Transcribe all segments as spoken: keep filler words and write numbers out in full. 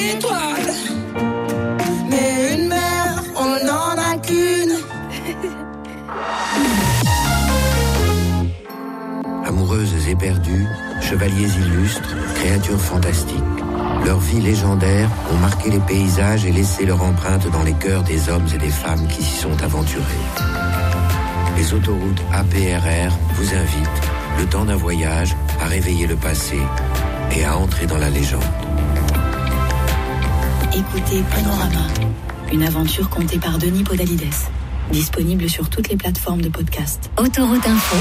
d'étoiles. Mais une mère, on n'en a qu'une. Amoureuses éperdues, chevaliers illustres, créatures fantastiques. Leurs vies légendaires ont marqué les paysages et laissé leur empreinte dans les cœurs des hommes et des femmes qui s'y sont aventurés. Les autoroutes A P R R vous invitent, le temps d'un voyage, à réveiller le passé et à entrer dans la légende. Écoutez Panorama, une aventure contée par Denis Podalides. Disponible sur toutes les plateformes de podcast. Autoroute Info.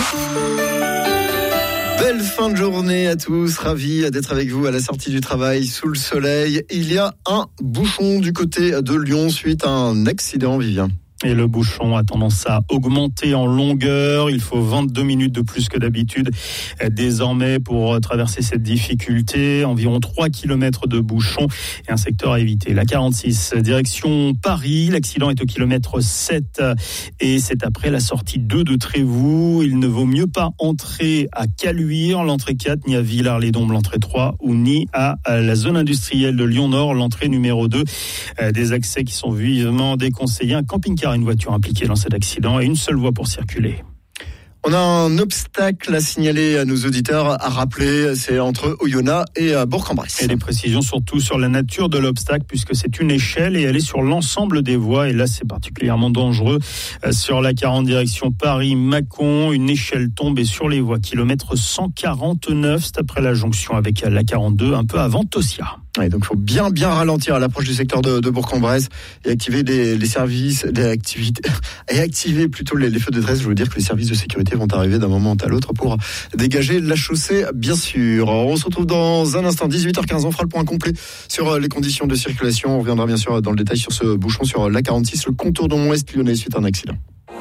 Belle fin de journée à tous, ravi d'être avec vous à la sortie du travail sous le soleil. Il y a un bouchon du côté de Lyon suite à un accident, Vivien. Et le bouchon a tendance à augmenter en longueur. Il faut vingt-deux minutes de plus que d'habitude désormais pour traverser cette difficulté. Environ trois kilomètres de bouchon et un secteur à éviter. La quarante-six, direction Paris. L'accident est au kilomètre sept et c'est après la sortie deux de Trévoux. Il ne vaut mieux pas entrer à Caluire, l'entrée quatre, ni à Villars-les-Dombes, l'entrée trois, ou ni à la zone industrielle de Lyon-Nord, l'entrée numéro deux. Des accès qui sont vivement déconseillés. Un camping-car, une voiture impliquée dans cet accident et une seule voie pour circuler. On a un obstacle à signaler à nos auditeurs, à rappeler, c'est entre Oyonnax et Bourg-en-Bresse. Et des précisions surtout sur la nature de l'obstacle, puisque c'est une échelle et elle est sur l'ensemble des voies. Et là, c'est particulièrement dangereux. Sur la quarante direction Paris-Mâcon, une échelle tombée sur les voies. Kilomètre cent quarante-neuf, c'est après la jonction avec la quarante-deux, un peu avant Tossia. Ouais, donc il faut bien bien ralentir à l'approche du secteur de, de Bourg-en-Bresse et activer les, les services, les activités et activer plutôt les, les feux de détresse. Je veux dire que les services de sécurité vont arriver d'un moment à l'autre pour dégager la chaussée, bien sûr. On se retrouve dans un instant, dix-huit heures quinze. On fera le point complet sur les conditions de circulation. On reviendra bien sûr dans le détail sur ce bouchon sur la quarante-six, le contournement ouest lyonnais suite à un accident.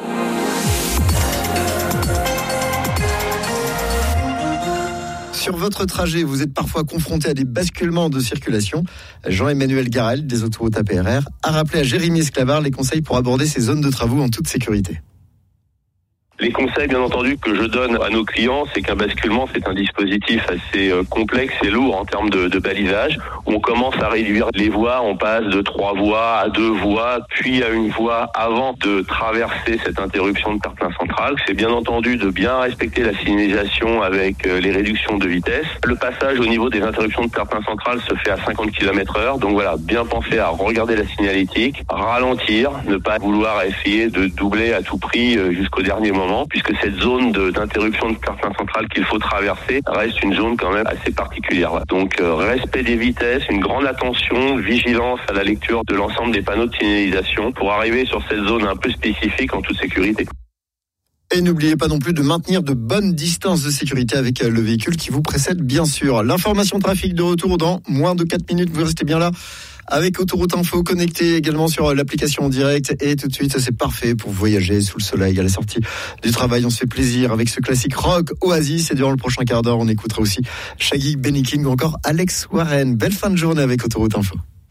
Sur votre trajet, vous êtes parfois confronté à des basculements de circulation. Jean-Emmanuel Garel, des autoroutes A P R R, a rappelé à Jérémy Esclavard les conseils pour aborder ces zones de travaux en toute sécurité. Les conseils, bien entendu, que je donne à nos clients, c'est qu'un basculement, c'est un dispositif assez euh, complexe et lourd en termes de, de balisage, où on commence à réduire les voies, on passe de trois voies à deux voies, puis à une voie avant de traverser cette interruption de terre-plein central. C'est bien entendu de bien respecter la signalisation avec euh, les réductions de vitesse. Le passage au niveau des interruptions de terre-plein central se fait à cinquante kilomètres heure, donc voilà, bien penser à regarder la signalétique, ralentir, ne pas vouloir essayer de doubler à tout prix euh, jusqu'au dernier moment. Puisque cette zone de, d'interruption de terre-plein central qu'il faut traverser reste une zone quand même assez particulière. Donc euh, respect des vitesses, une grande attention, vigilance à la lecture de l'ensemble des panneaux de signalisation pour arriver sur cette zone un peu spécifique en toute sécurité. Et n'oubliez pas non plus de maintenir de bonnes distances de sécurité avec le véhicule qui vous précède, bien sûr. L'information trafic de retour dans moins de quatre minutes. Vous restez bien là avec Autoroute Info, connecté également sur l'application en direct. Et tout de suite, c'est parfait pour voyager sous le soleil à la sortie du travail. On se fait plaisir avec ce classique rock Oasis. Et durant le prochain quart d'heure, on écoutera aussi Shaggy, Benny King ou encore Alex Warren. Belle fin de journée avec Autoroute Info.